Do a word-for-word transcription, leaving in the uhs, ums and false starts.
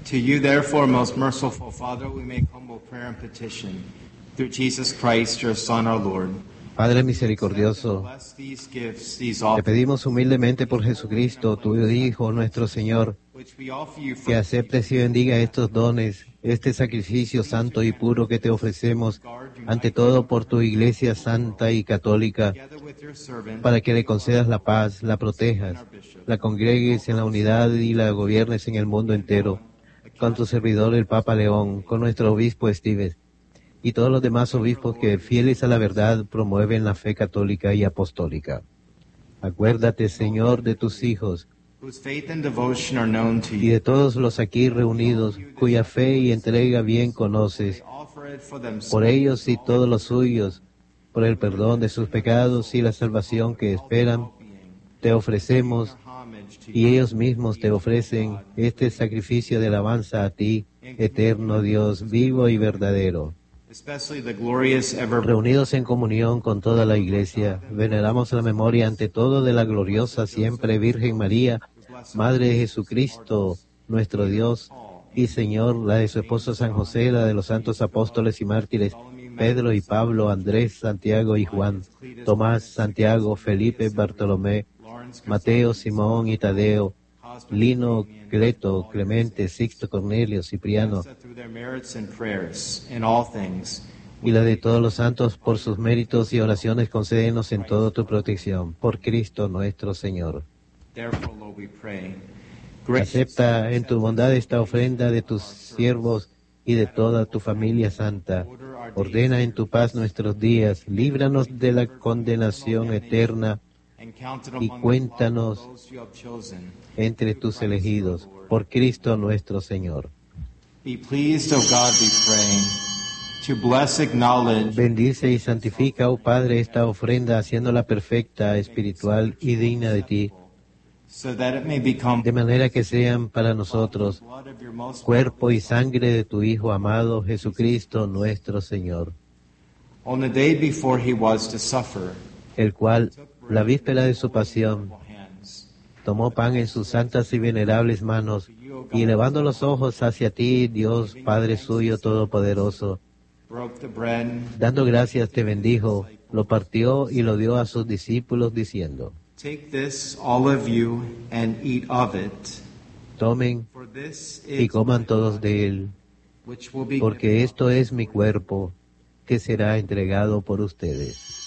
To you, therefore, most merciful Father, we make humble prayer and petition through Jesus Christ, your Son, our Lord. Padre misericordioso, te pedimos humildemente por Jesucristo, tu Hijo, nuestro Señor, que aceptes y bendiga estos dones, este sacrificio santo y puro que te ofrecemos, ante todo por tu Iglesia santa y católica, para que le concedas la paz, la protejas, la congregues en la unidad y la gobiernes en el mundo entero, con tu servidor el Papa León, con nuestro obispo Estives, y todos los demás obispos que, fieles a la verdad, promueven la fe católica y apostólica. Acuérdate, Señor, de tus hijos y de todos los aquí reunidos, cuya fe y entrega bien conoces, por ellos y todos los suyos, por el perdón de sus pecados y la salvación que esperan, te ofrecemos, y ellos mismos te ofrecen este sacrificio de alabanza a ti, eterno Dios, vivo y verdadero. Reunidos en comunión con toda la Iglesia, veneramos la memoria ante todo de la gloriosa siempre Virgen María, Madre de Jesucristo, nuestro Dios y Señor, la de su esposo San José, la de los santos apóstoles y mártires, Pedro y Pablo, Andrés, Santiago y Juan, Tomás, Santiago, Felipe, Bartolomé, Mateo, Simón y Tadeo, Lino, Cleto, Clemente, Sixto, Cornelio, Cipriano, y la de todos los santos, por sus méritos y oraciones, concédenos en todo tu protección, por Cristo nuestro Señor. Acepta en tu bondad esta ofrenda de tus siervos y de toda tu familia santa. Ordena en tu paz nuestros días, líbranos de la condenación eterna y cuéntanos entre tus elegidos, por Cristo nuestro Señor. Bendice y santifica, oh Padre, esta ofrenda, haciéndola perfecta, espiritual y digna de ti, de manera que sean para nosotros cuerpo y sangre de tu Hijo amado, Jesucristo nuestro Señor, el cual, la víspera de su pasión, tomó pan en sus santas y venerables manos, y elevando los ojos hacia ti, Dios, Padre suyo todopoderoso, dando gracias te bendijo, lo partió y lo dio a sus discípulos, diciendo: Take this, all of you, and eat of it. Tomen y coman todos de él, porque esto es mi cuerpo, que será entregado por ustedes.